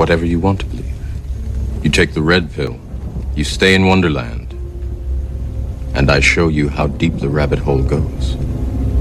whatever you want to believe. You take the red pill, you stay in Wonderland, and I show you how deep the rabbit hole goes.